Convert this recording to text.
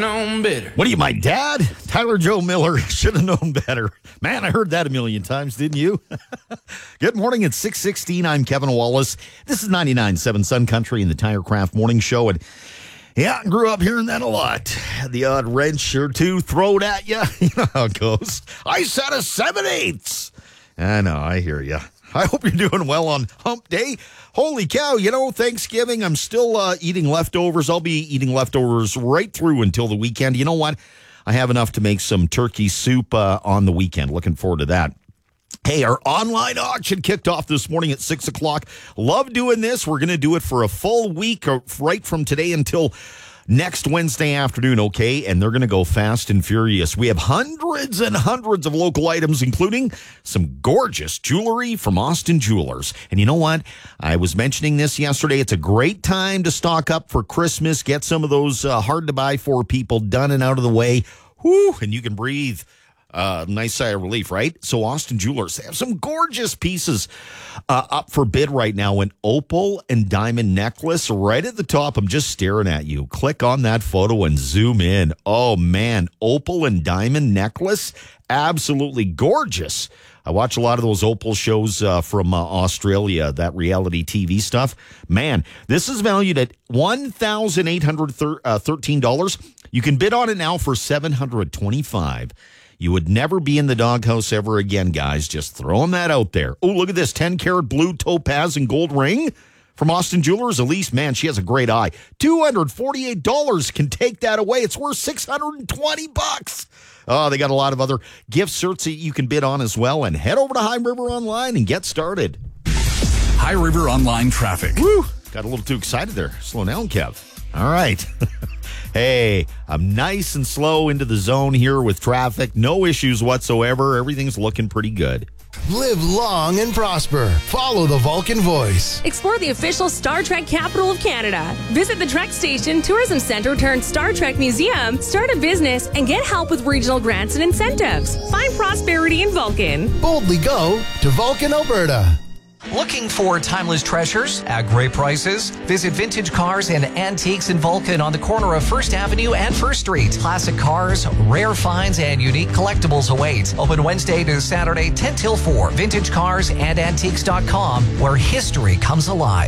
known better. What are you, my dad? Tyler Joe Miller. Should have known better. Man, I heard that a million times, didn't you? Good morning. It's 6:16. I'm Kevin Wallace. This is 99.7 Sun Country and the TireCraft Morning Show. And yeah, I grew up hearing that a lot. Had the odd wrench or two thrown at you. You know how it goes. I said a 7/8. I know, I hear you. I hope you're doing well on Hump Day. Holy cow, Thanksgiving, I'm still eating leftovers. I'll be eating leftovers right through until the weekend. You know what? I have enough to make some turkey soup on the weekend. Looking forward to that. Hey, our online auction kicked off this morning at 6 o'clock. Love doing this. We're going to do it for a full week, right from today until next Wednesday afternoon, okay? And they're going to go fast and furious. We have hundreds and hundreds of local items, including some gorgeous jewelry from Austin Jewelers. And you know what? I was mentioning this yesterday. It's a great time to stock up for Christmas. Get some of those hard-to-buy-for people done and out of the way. Whew, and you can breathe. Nice sigh of relief, right? So Austin Jewelers, they have some gorgeous pieces up for bid right now. An opal and diamond necklace right at the top. I'm just staring at you. Click on that photo and zoom in. Oh, man. Opal and diamond necklace. Absolutely gorgeous. I watch a lot of those opal shows from Australia, that reality TV stuff. Man, this is valued at $1,813. You can bid on it now for $725. You would never be in the doghouse ever again, guys. Just throwing that out there. Oh, look at this 10-karat blue topaz and gold ring from Austin Jewelers. Elise, man, she has a great eye. $248 can take that away. It's worth $620. Oh, they got a lot of other gift certs that you can bid on as well. And head over to High River Online and get started. High River Online traffic. Woo! Got a little too excited there. Slow down, Kev. All right. Hey, I'm nice and slow into the zone here with traffic. No issues whatsoever. Everything's looking pretty good. Live long and prosper. Follow the Vulcan Voice. Explore the official Star Trek capital of Canada. Visit the Trek Station Tourism Centre turned Star Trek Museum, start a business, and get help with regional grants and incentives. Find prosperity in Vulcan. Boldly go to Vulcan, Alberta. Looking for timeless treasures at great prices? Visit Vintage Cars and Antiques in Vulcan on the corner of 1st Avenue and 1st Street. Classic cars, rare finds, and unique collectibles await. Open Wednesday to Saturday, 10 till 4. VintageCarsandAntiques.com, where history comes alive.